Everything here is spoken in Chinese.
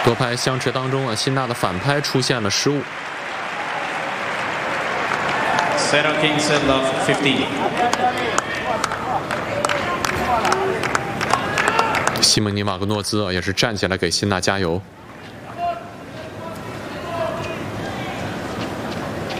多拍相持当中啊，辛纳的反拍出现了失误。 Sarah King's love 15. 西蒙尼·马格诺兹啊，也是站起来给辛纳加油。